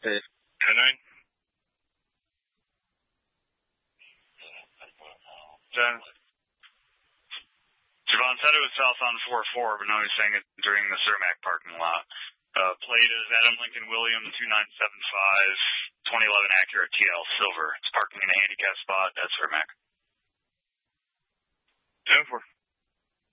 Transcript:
Hey. 10-9. 10. Javon said it was south on 4-4, but now he's saying it during the Cermak parking lot. Plate is Adam Lincoln William 2975 2011 Acura TL Silver. It's parking in a handicap spot at Cermak. 10-4.